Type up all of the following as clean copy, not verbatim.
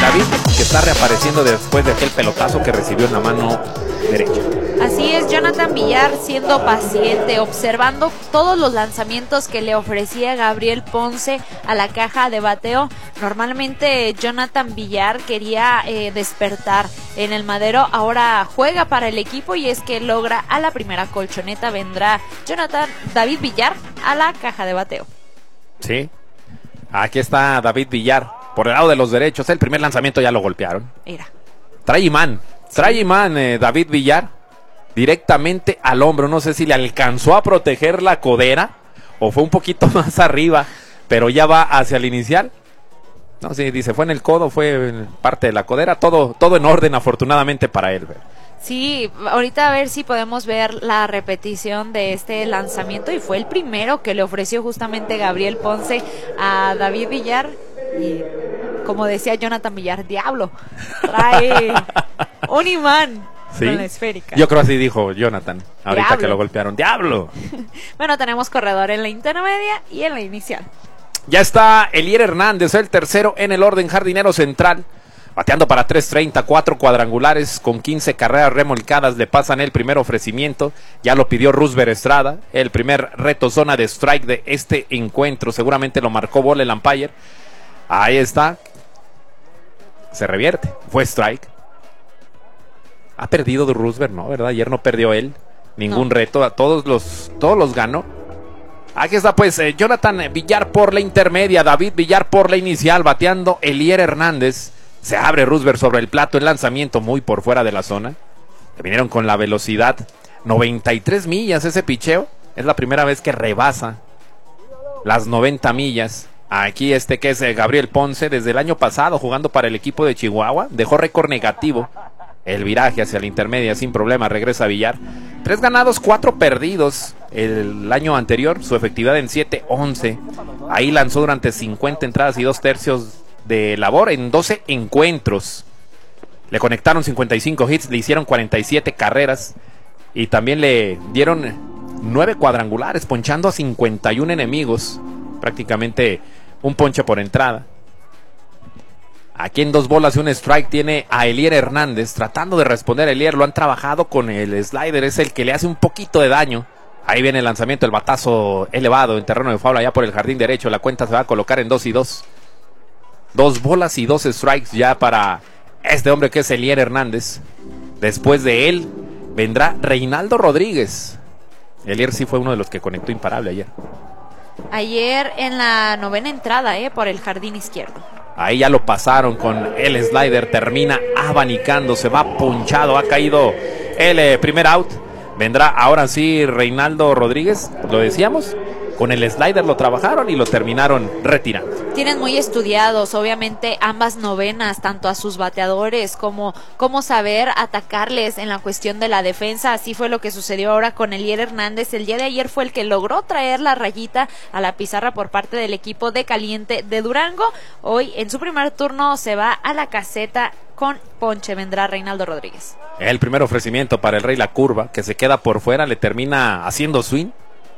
David, que está reapareciendo después de aquel pelotazo que recibió en la mano derecha. Así es, Jonathan Villar siendo paciente, observando todos los lanzamientos que le ofrecía Gabriel Ponce a la caja de bateo. Normalmente Jonathan Villar quería despertar en el madero, ahora juega para el equipo y es que logra a la primera colchoneta. Vendrá David Villar a la caja de bateo. Sí, aquí está David Villar por el lado de los derechos. El primer lanzamiento ya lo golpearon. Mira. Trae imán David Villar directamente al hombro. No sé si le alcanzó a proteger la codera o fue un poquito más arriba, pero ya va hacia el inicial. No, sí, dice, fue en el codo, fue en parte de la codera, todo en orden afortunadamente para él. Sí, ahorita a ver si podemos ver la repetición de este lanzamiento, y fue el primero que le ofreció justamente Gabriel Ponce a David Villar. Y como decía Jonathan Villar, diablo, trae un imán. ¿Sí? Con la esférica. Yo creo así dijo Jonathan, ahorita ¡Diablo! Que lo golpearon. ¡Diablo! Bueno, tenemos corredor en la intermedia y en la inicial. Ya está Elier Hernández, el tercero en el orden, jardinero central, bateando para 330, 4 cuadrangulares con 15 carreras remolcadas. Le pasan el primer ofrecimiento, ya lo pidió Roosevelt Estrada, el primer reto zona de strike de este encuentro, seguramente lo marcó bola el umpire. Ahí está, se revierte, fue strike. Ha perdido de Roosevelt, ¿no? ¿Verdad? Ayer no perdió él ningún reto, a todos los ganó. Aquí está pues Jonathan Villar por la intermedia, David Villar por la inicial, bateando Elier Hernández. Se abre Roosevelt sobre el plato, el lanzamiento muy por fuera de la zona. Le vinieron con la velocidad, 93 millas ese picheo. Es la primera vez que rebasa las 90 millas. Aquí que es Gabriel Ponce, desde el año pasado jugando para el equipo de Chihuahua, dejó récord negativo. El viraje hacia la intermedia sin problema, regresa Villar. 3 ganados, 4 perdidos. El año anterior, su efectividad en 7-11. Ahí lanzó durante 50 entradas y 2 tercios de labor en 12 encuentros. Le conectaron 55 hits, le hicieron 47 carreras. Y también le dieron 9 cuadrangulares, ponchando a 51 enemigos. Prácticamente un ponche por entrada. Aquí en 2 bolas y un strike tiene a Elier Hernández tratando de responder a Elier. Lo han trabajado con el slider, es el que le hace un poquito de daño. Ahí viene el lanzamiento, el batazo elevado en terreno de foul allá por el jardín derecho. La cuenta se va a colocar en 2-2. 2 bolas y 2 strikes ya para este hombre que es Elier Hernández. Después de él vendrá Reinaldo Rodríguez. Elier sí fue uno de los que conectó imparable ayer. Ayer en la 9ª entrada, por el jardín izquierdo. Ahí ya lo pasaron con el slider, termina abanicando, se va ponchado, ha caído el primer out. Vendrá ahora sí Reinaldo Rodríguez, lo decíamos, con el slider lo trabajaron y lo terminaron retirando. Tienen muy estudiados, obviamente, ambas novenas, tanto a sus bateadores como cómo saber atacarles en la cuestión de la defensa. Así fue lo que sucedió ahora con Elier Hernández. El día de ayer fue el que logró traer la rayita a la pizarra por parte del equipo de Caliente de Durango. Hoy, en su primer turno, se va a la caseta con ponche. Vendrá Reinaldo Rodríguez. El primer ofrecimiento para el Rey La Curva, que se queda por fuera, le termina haciendo swing.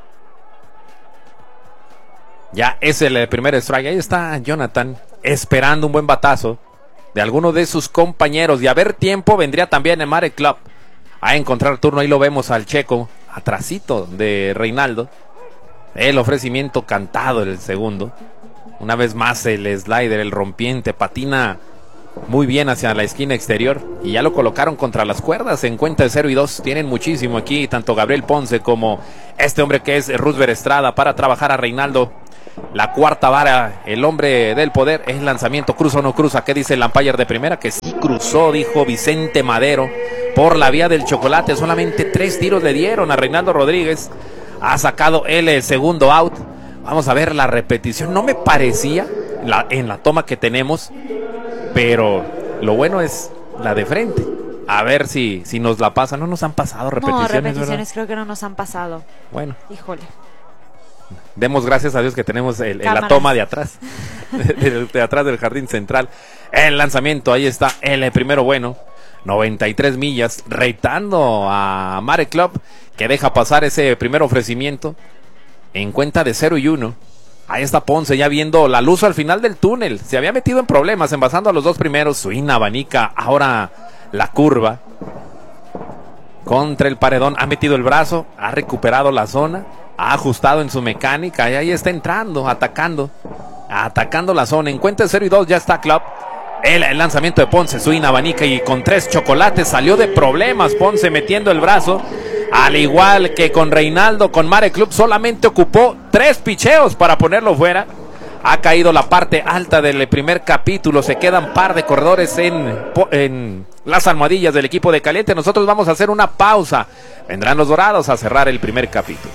Ya es el primer strike. Ahí está Jonathan esperando un buen batazo de alguno de sus compañeros. Y a ver tiempo vendría también el Marek Club a encontrar turno. Ahí lo vemos al checo atrasito de Reinaldo. El ofrecimiento cantado el segundo. Una vez más el slider, el rompiente, patina muy bien hacia la esquina exterior. Y ya lo colocaron contra las cuerdas en cuenta de 0-2. Tienen muchísimo aquí, tanto Gabriel Ponce como este hombre que es Roosevelt Estrada, para trabajar a Reinaldo. La cuarta vara, el hombre del poder, es lanzamiento, cruza o no cruza. ¿Qué dice el umpire de primera? Que sí cruzó, dijo Vicente Madero, por la vía del chocolate. Solamente 3 tiros le dieron a Reinaldo Rodríguez. Ha sacado el segundo out. Vamos a ver la repetición. No me parecía en la toma que tenemos, pero lo bueno es la de frente. A ver si nos la pasan. No nos han pasado repeticiones. No, repeticiones, ¿verdad? creo que no nos han pasado. Bueno. Híjole. Demos gracias a Dios que tenemos la toma de atrás, de atrás del jardín central. El lanzamiento, ahí está, el primero bueno, 93 millas, retando a Marek Club, que deja pasar ese primer ofrecimiento en cuenta de 0-1. Ahí está Ponce ya viendo la luz al final del túnel. Se había metido en problemas envasando a los dos primeros. Swing abanica ahora la curva. Contra el paredón. Ha metido el brazo. Ha recuperado la zona. Ha ajustado en su mecánica. Y ahí está entrando, atacando la zona. En cuenta de 0 y 2 ya está Club. El lanzamiento de Ponce. Swing abanica y con 3 chocolates salió de problemas. Ponce metiendo el brazo. Al igual que con Reinaldo, con Mare Club, solamente ocupó 3 picheos para ponerlo fuera. Ha caído la parte alta del primer capítulo. Se quedan par de corredores en las almohadillas del equipo de Caliente. Nosotros vamos a hacer una pausa. Vendrán los Dorados a cerrar el primer capítulo.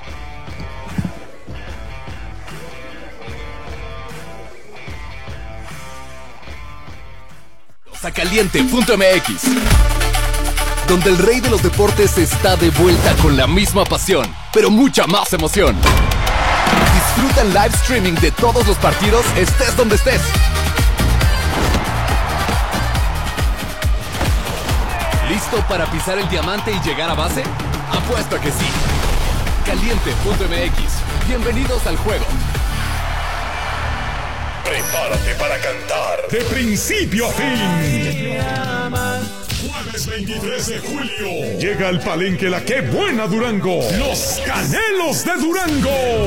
Caliente.mx, donde el rey de los deportes está de vuelta con la misma pasión, pero mucha más emoción. Disfruta el live streaming de todos los partidos, estés donde estés. ¿Listo para pisar el diamante y llegar a base? Apuesto a que sí. Caliente.mx, bienvenidos al juego. Prepárate para cantar de principio a fin. Jueves 23 de julio llega al Palenque la Que Buena Durango, los Canelos de Durango.